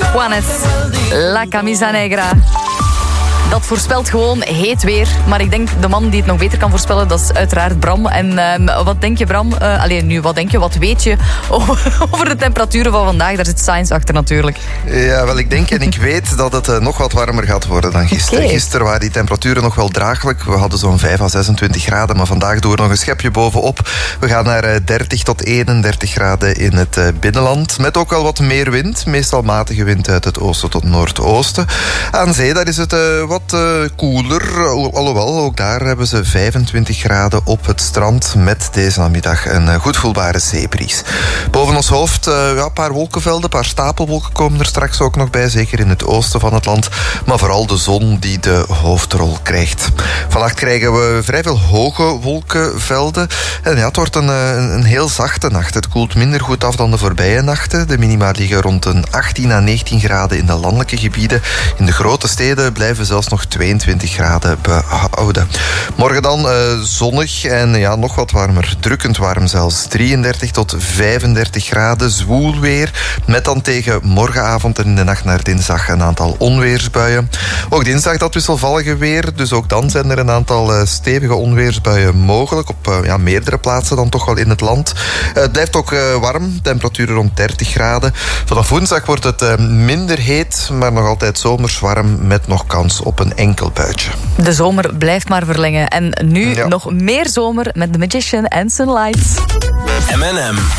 Juanes, La Camisa Negra. Dat voorspelt gewoon heet weer. Maar ik denk de man die het nog beter kan voorspellen, dat is uiteraard Bram. En wat denk je, Bram? Wat weet je over de temperaturen van vandaag? Daar zit science achter natuurlijk. Ja, wel, ik denk en ik weet dat het nog wat warmer gaat worden dan gisteren. Okay. Gisteren waren die temperaturen nog wel draaglijk. We hadden zo'n 5 à 26 graden, maar vandaag doen we nog een schepje bovenop. We gaan naar 30 tot 31 graden in het binnenland. Met ook wel wat meer wind. Meestal matige wind uit het oosten tot noordoosten. Aan zee, daar is het wat koeler. Alhoewel, ook daar hebben ze 25 graden op het strand met deze namiddag een goed voelbare zeebries. Boven ons hoofd een paar wolkenvelden, een paar stapelwolken komen er straks ook nog bij, zeker in het oosten van het land. Maar vooral de zon die de hoofdrol krijgt. Vannacht krijgen we vrij veel hoge wolkenvelden. En ja, het wordt een heel zachte nacht. Het koelt minder goed af dan de voorbije nachten. De minima liggen rond een 18 à 19 graden in de landelijke gebieden. In de grote steden blijven zelfs nog 22 graden behouden. Morgen dan zonnig en ja, nog wat warmer. Drukkend warm zelfs. 33 tot 35 graden. Zwoel weer. Met dan tegen morgenavond en in de nacht naar dinsdag een aantal onweersbuien. Ook dinsdag dat wisselvallige weer. Dus ook dan zijn er een aantal stevige onweersbuien mogelijk. Op meerdere plaatsen dan toch wel in het land. Het blijft ook warm. Temperaturen rond 30 graden. Vanaf woensdag wordt het minder heet, maar nog altijd zomers warm met nog kans op een enkel buitje. De zomer blijft maar verlengen. En nu nog meer zomer met The Magician en Sunlight. M&M.